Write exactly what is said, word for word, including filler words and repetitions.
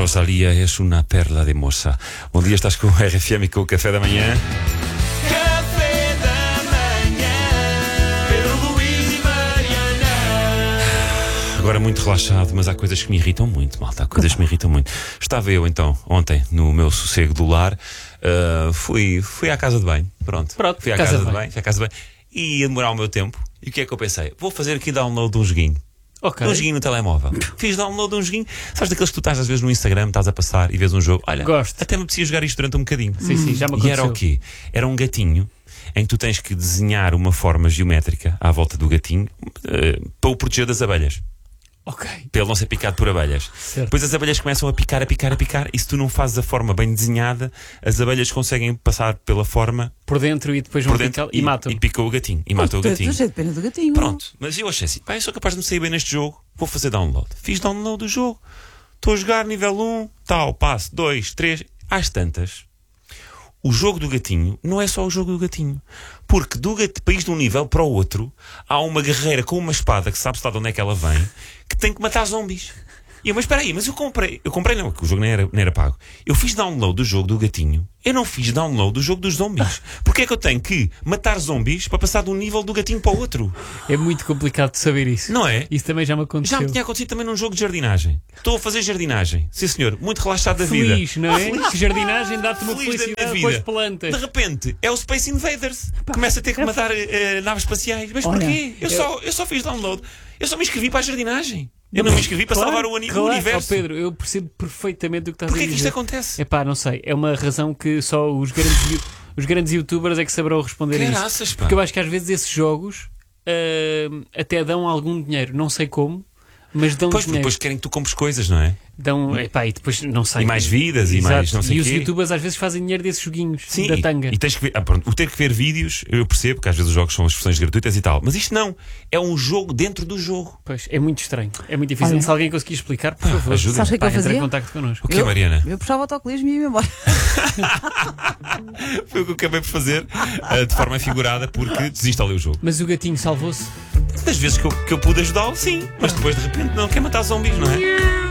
Rosalía és uma perla de moça. Bom dia, estás com o R F M e com o Café da Manhã. Café da Manhã, Pedro Luís e Mariana. Agora muito relaxado, mas há coisas que me irritam muito, malta. Há coisas que me irritam muito. Estava eu então, ontem, no meu sossego do lar, uh, fui, fui à casa de banho. Pronto. Pronto, fui à casa casa, de de banho. banho. Fui à casa de banho. E ia demorar o meu tempo. E o que é que eu pensei? Vou fazer aqui download de um joguinho. Ok. Um joguinho no telemóvel. Fiz download de um joguinho. Sabes daqueles que tu estás às vezes no Instagram, estás a passar e vês um jogo. Olha, Gosto. até me aprecia jogar isto durante um bocadinho. Sim, sim, já me E aconteceu. era o quê? Era um gatinho em que tu tens que desenhar uma forma geométrica à volta do gatinho uh, para o proteger das abelhas. Ok. Para ele não ser picado por abelhas. Certo. Depois as abelhas começam a picar, a picar, a picar. E se tu não fazes a forma bem desenhada, as abelhas conseguem passar pela forma Por dentro e depois vão por dentro picar e, matam. E picou o gatinho. E matou o Tu gatinho. jeito de pena do gatinho. Pronto, mas eu achei assim, pá, eu sou capaz de me sair bem neste jogo, vou fazer download. Fiz download do jogo, estou a jogar nível um, tal, passo, dois, três, às tantas. O jogo do gatinho não é só o jogo do gatinho. Porque do gato, para ir de um nível para o outro, há uma guerreira com uma espada que sabe-se lá de onde é que ela vem, que tem que matar zombies. E eu, mas espera aí, mas eu comprei, eu comprei não, porque o jogo nem era, nem era pago. Eu fiz download do jogo do gatinho, eu não fiz download do jogo dos zombies. Porque é que eu tenho que matar zombies para passar de um nível do gatinho para o outro? É muito complicado de saber isso. Não é? Isso também já me aconteceu. Já me tinha acontecido também num jogo de jardinagem. Estou a fazer jardinagem. Sim, senhor. Muito relaxado da vida. Feliz, não é? Jardinagem dá-te uma Feliz da minha felicidade vida. com as plantas. De repente, é o Space Invaders. Começa a ter que matar eh, naves espaciais. Mas Olha, porquê? Eu, eu- Só, eu só fiz download. Eu só me inscrevi para a jardinagem. Eu não me inscrevi para Claro, salvar o, ani- o claro. universo. Oh, Pedro, eu percebo perfeitamente o que estás Porquê a é que dizer. isto acontece? Epá, não sei. É uma razão que só os grandes, you- os grandes youtubers é que saberão responder a isso. Caraças, pá. Porque eu acho que às vezes esses jogos ah, até dão algum dinheiro. Não sei como, mas dão Pois, porque dinheiro. depois querem que tu compres coisas, não é? Dão, epá, e depois não sei. E mais vidas e Exato. mais não sei E os quê. youtubers às vezes fazem dinheiro desses joguinhos Sim, da e- tanga. E, tens que ver, ah, pronto, o ter que ver vídeos, eu percebo que às vezes os jogos são as versões gratuitas e tal, mas isto não, é um jogo dentro do jogo. Pois, é muito estranho. É muito difícil. Olha. Se alguém conseguir explicar, por favor. ajuda. Sabes o que é que Pá, eu entra em fazia? contacto connosco. O que é, Mariana? Eu puxava o autocolismo e ia-me embora. Foi o que eu acabei por fazer ah, de forma figurada porque desinstalei o jogo. Mas o gatinho salvou-se. Das vezes que eu, que eu pude ajudá-lo, sim, mas depois de repente não quer matar zombies, não é?